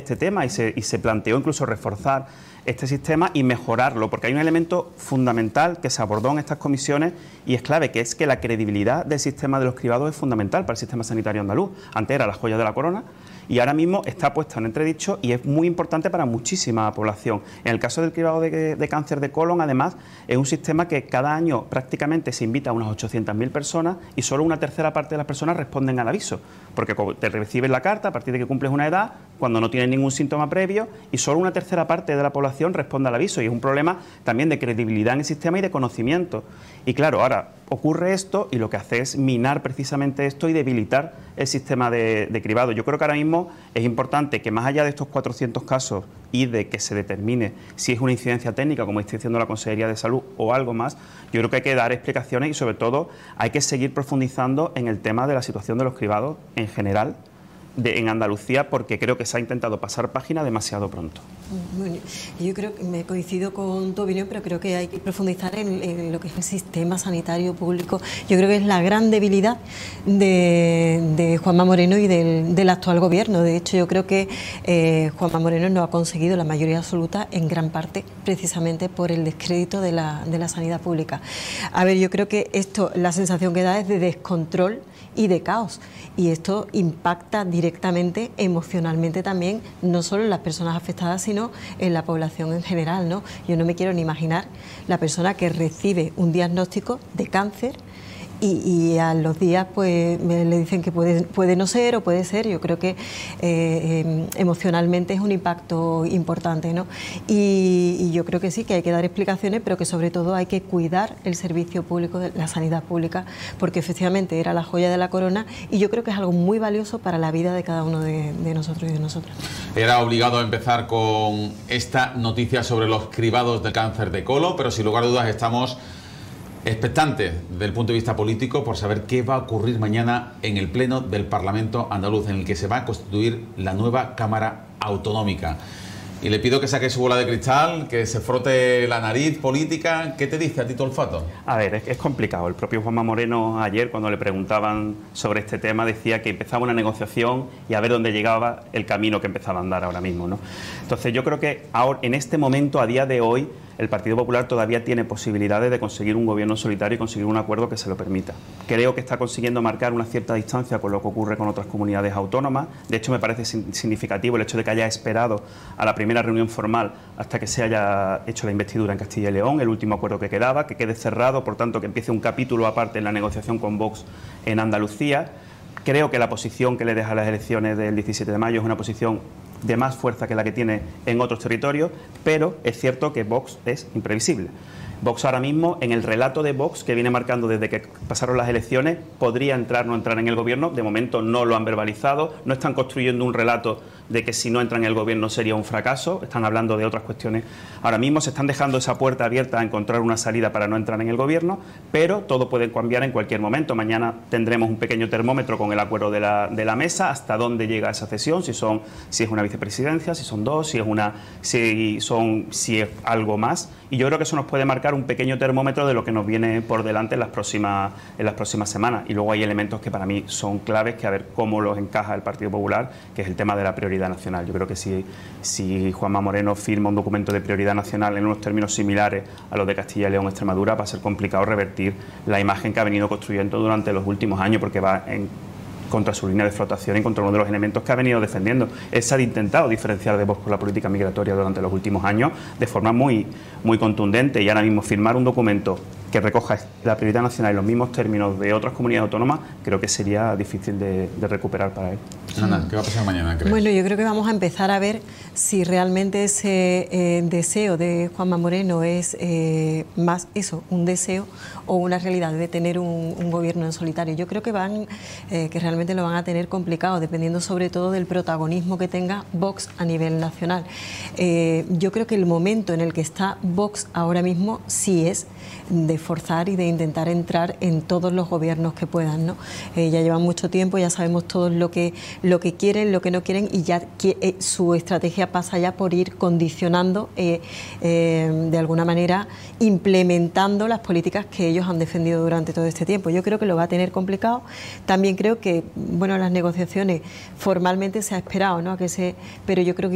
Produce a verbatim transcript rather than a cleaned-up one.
este tema y se, y se planteó incluso reforzar este sistema y mejorarlo, porque hay un elemento fundamental que se abordó en estas comisiones y es clave, que es que la credibilidad del sistema de los cribados es fundamental para el sistema sanitario andaluz. Antes era la joya de la corona y ahora mismo está puesta en entredicho y es muy importante para muchísima población. En el caso del cribado de, de cáncer de colon, además, es un sistema que cada año prácticamente se invita a unas ochocientas mil personas y solo una tercera parte de las personas responden al aviso, porque te recibes la carta a partir de que cumples una edad, cuando no tienes ningún síntoma previo, y solo una tercera parte de la población responde al aviso, y es un problema también de credibilidad en el sistema y de conocimiento. Y claro, ahora ocurre esto y lo que hace es minar precisamente esto y debilitar el sistema de, de cribado. Yo creo que ahora mismo es importante que, más allá de estos cuatrocientos casos y de que se determine si es una incidencia técnica, como está diciendo la Consejería de Salud, o algo más, yo creo que hay que dar explicaciones y, sobre todo, hay que seguir profundizando en el tema de la situación de los cribados en general de, en Andalucía, porque creo que se ha intentado pasar página demasiado pronto. Bueno, yo creo que me coincido con tu opinión, pero creo que hay que profundizar en, en lo que es el sistema sanitario público. Yo creo que es la gran debilidad de, de Juanma Moreno y del, del actual gobierno. De hecho, yo creo que eh, Juanma Moreno no ha conseguido la mayoría absoluta, en gran parte precisamente por el descrédito de la, de la sanidad pública. A ver, yo creo que esto, la sensación que da es de descontrol y de caos, y esto impacta directamente emocionalmente también, no solo en las personas afectadas, sino en la población en general, ¿no? Yo no me quiero ni imaginar la persona que recibe un diagnóstico de cáncer y, y a los días pues me, le dicen que puede, puede no ser o puede ser. Yo creo que eh, eh, emocionalmente es un impacto importante, ¿no? Y, y yo creo que sí, que hay que dar explicaciones, pero que sobre todo hay que cuidar el servicio público, de la sanidad pública, porque efectivamente era la joya de la corona y yo creo que es algo muy valioso para la vida de cada uno de, de nosotros y de nosotras. Era obligado a empezar con esta noticia sobre los cribados del cáncer de colon, pero sin lugar a dudas estamos expectantes desde el punto de vista político por saber qué va a ocurrir mañana en el Pleno del Parlamento andaluz, en el que se va a constituir la nueva Cámara Autonómica. Y le pido que saque su bola de cristal, que se frote la nariz política. ¿Qué te dice a ti tu olfato? A ver, es, es complicado. El propio Juanma Moreno ayer, cuando le preguntaban sobre este tema, decía que empezaba una negociación y a ver dónde llegaba el camino que empezaba a andar ahora mismo, ¿no? Entonces yo creo que ahora, en este momento, a día de hoy, el Partido Popular todavía tiene posibilidades de conseguir un gobierno solitario y conseguir un acuerdo que se lo permita. Creo que está consiguiendo marcar una cierta distancia con lo que ocurre con otras comunidades autónomas. De hecho, me parece significativo el hecho de que haya esperado a la primera reunión formal hasta que se haya hecho la investidura en Castilla y León, el último acuerdo que quedaba, que quede cerrado, por tanto, que empiece un capítulo aparte en la negociación con Vox en Andalucía. Creo que la posición que le deja las elecciones del diecisiete de mayo es una posición de más fuerza que la que tiene en otros territorios, pero es cierto que Vox es imprevisible. Vox ahora mismo, en el relato de Vox que viene marcando desde que pasaron las elecciones, podría entrar o no entrar en el gobierno. De momento no lo han verbalizado, no están construyendo un relato de que si no entran en el gobierno sería un fracaso, están hablando de otras cuestiones. Ahora mismo se están dejando esa puerta abierta a encontrar una salida para no entrar en el gobierno, pero todo puede cambiar en cualquier momento. Mañana tendremos un pequeño termómetro con el acuerdo de la, de la mesa, hasta dónde llega esa cesión, si son, si es una vicepresidencia, si son dos, si es una, si son, si es algo más. Y yo creo que eso nos puede marcar un pequeño termómetro de lo que nos viene por delante en las próximas, en las próximas semanas. Y luego hay elementos que para mí son claves, que a ver cómo los encaja el Partido Popular, que es el tema de la prioridad nacional. Yo creo que si, si Juanma Moreno firma un documento de prioridad nacional en unos términos similares a los de Castilla y León, Extremadura, va a ser complicado revertir la imagen que ha venido construyendo durante los últimos años, porque va en contra su línea de flotación y contra uno de los elementos que ha venido defendiendo. Él se ha intentado diferenciar de Vox por la política migratoria durante los últimos años de forma muy, muy contundente, y ahora mismo firmar un documento que recoja la prioridad nacional en los mismos términos de otras comunidades autónomas, creo que sería difícil de, de recuperar para él. Ana, ¿qué va a pasar mañana, crees? Bueno, yo creo que vamos a empezar a ver si realmente ese eh, deseo de Juanma Moreno es eh, más eso, un deseo o una realidad de tener un, un gobierno en solitario. Yo creo que van, eh, que realmente lo van a tener complicado, dependiendo sobre todo del protagonismo que tenga Vox a nivel nacional. Eh, yo creo que el momento en el que está Vox ahora mismo sí es de forzar y de intentar entrar en todos los gobiernos que puedan, ¿no? Eh, ya llevan mucho tiempo, ya sabemos todos lo que, lo que quieren, lo que no quieren, y ya que, eh, su estrategia pasa ya por ir condicionando, eh, eh, de alguna manera, implementando las políticas que ellos han defendido durante todo este tiempo. Yo creo que lo va a tener complicado. También creo que, bueno, las negociaciones formalmente se ha esperado, ¿no? A que se, pero yo creo que